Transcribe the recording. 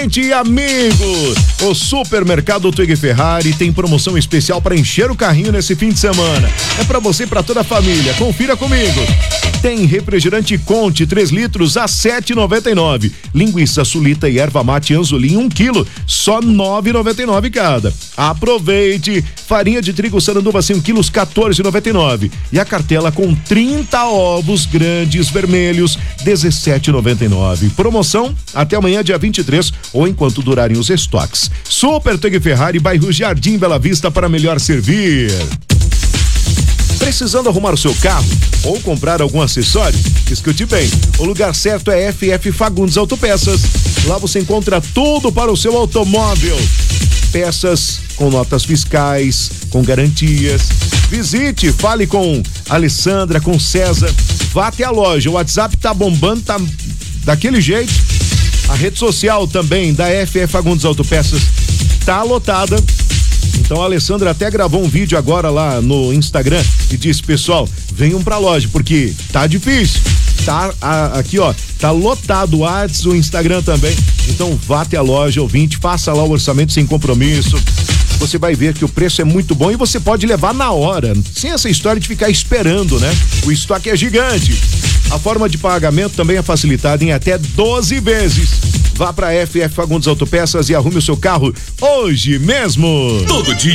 E amigos, o Supermercado Twig Ferrari tem promoção especial para encher o carrinho nesse fim de semana. É para você e para toda a família. Confira comigo. Tem refrigerante Conte 3 litros a 7,99. Linguiça sulita e erva mate Anzolim 1 quilo, só 9,99 cada. Aproveite. Farinha de trigo Saranduba 5 quilos, 14,99. E a cartela com 30 ovos grandes vermelhos, 17,99. Promoção até amanhã, dia 23, ou enquanto durarem os estoques. Super Twig Ferrari, bairro Jardim Bela Vista, para melhor servir. Precisando arrumar o seu carro ou comprar algum acessório? Escute bem, o lugar certo é FF Fagundes Autopeças. Lá você encontra tudo para o seu automóvel. Peças com notas fiscais, com garantias. Visite, fale com Alessandra, com César. Vá até a loja, o WhatsApp tá bombando, tá daquele jeito. A rede social também da FF Fagundes Autopeças tá lotada. Então a Alessandra até gravou um vídeo agora lá no Instagram e disse: pessoal, venham pra loja porque tá difícil. Tá aqui, ó, tá lotado o WhatsApp, o Instagram também. Então vá até a loja, ouvinte, faça lá o orçamento sem compromisso. Você vai ver que o preço é muito bom e você pode levar na hora, sem essa história de ficar esperando, né? O estoque é gigante. A forma de pagamento também é facilitada em até 12 vezes. Vá para FF Fagundes Autopeças e arrume o seu carro hoje mesmo. Todo dia